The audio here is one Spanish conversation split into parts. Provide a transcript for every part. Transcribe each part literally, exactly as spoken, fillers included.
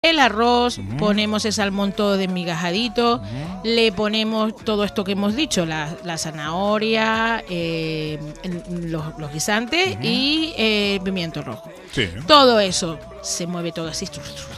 el arroz, Uh-huh. ponemos el salmón todo desmigajadito, Uh-huh. le ponemos todo esto que hemos dicho, la, la zanahoria, eh, el- los, los guisantes Uh-huh. y eh, pimiento rojo. Sí. Todo eso se mueve todo así.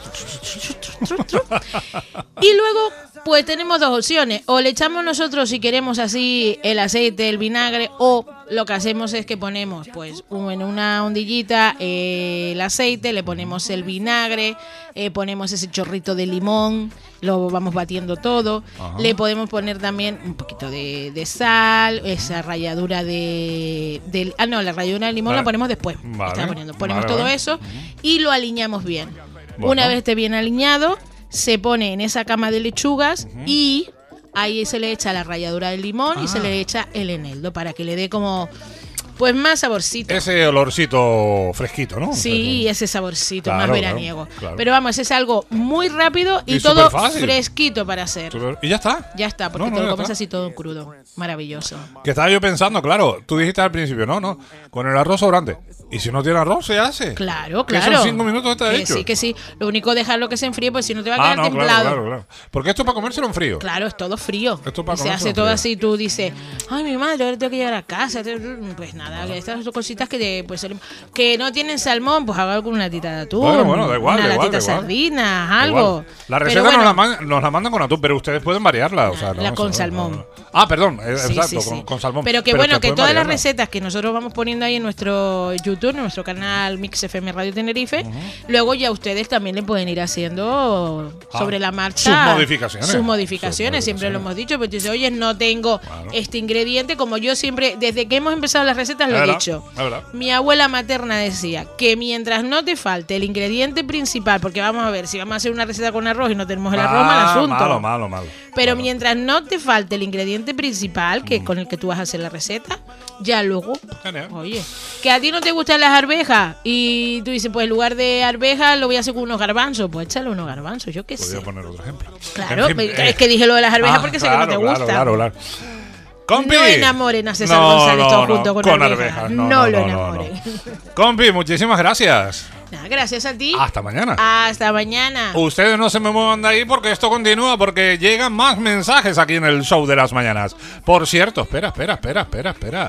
Y luego, pues tenemos dos opciones. O le echamos nosotros, si queremos así, el aceite, el vinagre, o lo que hacemos es que ponemos, pues, un- en una hondillita eh, el aceite, le ponemos el vinagre, eh, ponemos ese chorrito de limón, lo vamos batiendo todo. Ajá. Le podemos poner también un poquito de, de sal, esa ralladura de, del- ah, no, la ralladura de limón Vale. la ponemos después. Vale. Está poniendo. Ponemos Vale, todo vale. eso y lo aliñamos bien. Bueno. Una vez esté bien aliñado, se pone en esa cama de lechugas y ahí se le echa la ralladura del limón y Ah. se le echa el eneldo para que le dé como, pues, más saborcito. Ese olorcito fresquito, ¿no? Sí, ese saborcito Claro, más claro, veraniego. claro. Pero vamos, es algo muy rápido y, Y todo superfácil. fresquito para hacer. Y ya está. Ya está, porque No, no, te lo ya comes está. así todo crudo. Maravilloso. Que estaba yo pensando, claro, tú dijiste al principio, no, no, con el arroz sobrante. Y si no tiene arroz, se hace. Claro, Que claro. son cinco minutos está que hecho. sí, que sí. Lo único dejarlo que se enfríe, pues si no te va a Ah, quedar no, claro, templado. claro, claro. Porque esto es para comérselo en frío. Claro, es todo frío. Esto para Y se comérselo hace todo frío. así, tú dices, ay, mi madre, ahora tengo que llegar a casa. Pues nada, que estas son cositas que te, pues, que no tienen salmón, pues haga alguna latita de atún. Bueno, bueno, da igual, una da igual, latita de da igual. sardinas, Da algo. igual. La Pero receta bueno, nos, la man- nos la mandan con atún, pero ustedes pueden variarla. O sea, no, La no, con no, salmón. no, no. Ah, perdón, eh, Sí, exacto, sí, con, sí. con salmón. Pero que bueno, ustedes que pueden todas las variarla. recetas que nosotros vamos poniendo ahí en nuestro YouTube, en nuestro canal Mix F M Radio Tenerife, luego ya ustedes también le pueden ir haciendo Ah, sobre la marcha sus modificaciones. Sus modificaciones, Sus siempre lo modificaciones. hemos dicho, pero tú dices, oye, no tengo Claro. este ingrediente, como yo siempre, desde que hemos empezado las recetas lo Es he verdad, dicho. es verdad. Mi abuela materna decía que mientras no te falte el ingrediente principal, porque vamos a ver, si vamos a hacer una receta con arroz y no tenemos el arroz, mal Ah, asunto. Malo, malo, malo. Pero Malo. mientras no te falte el ingrediente principal, que con el que tú vas a hacer la receta, ya luego, Genial. oye, que a ti no te gustan las arvejas y tú dices, pues en lugar de arvejas lo voy a hacer con unos garbanzos, pues échale unos garbanzos, yo qué Podría sé. poner otro ejemplo. Claro, En fin, es eh, que dije lo de las arvejas ah, porque sé claro, que no te claro, gusta. Claro, claro. Compi. No enamoren a César No, González no, todo no, junto con, con arvejas. arvejas. No, No, no, lo no, no, enamoren. Compi, muchísimas gracias. Nada, gracias a ti. Hasta mañana. Hasta mañana. Ustedes no se me muevan de ahí porque esto continúa, porque llegan más mensajes aquí en el show de las mañanas. Por cierto, espera, espera, espera, espera, espera.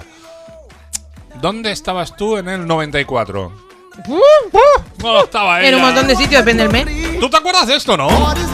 ¿Dónde estabas tú en el noventa y cuatro? Uh, uh. No estaba ella. En un montón de sitios, depende del mes. ¿Tú te acuerdas de esto, no?